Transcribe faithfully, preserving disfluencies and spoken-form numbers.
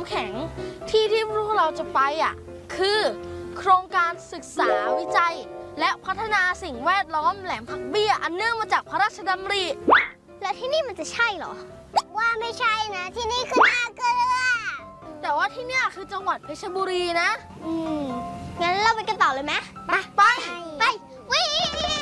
ำแข็งที่ที่พวกเราจะไปอ่ะคือโครงการศึกษาวิจัยและพัฒนาสิ่งแวดล้อมแหลมผักเบี้ยอันเนื่องมาจากพระราชดำริแล้วที่นี่มันจะใช่เหรอว่าไม่ใช่นะที่นี่คือนาเกลือแต่ว่าที่เนี่ยคือจังหวัดเพชรบุรีนะอืมงั้นเราไปกันต่อเลยไหมไปไป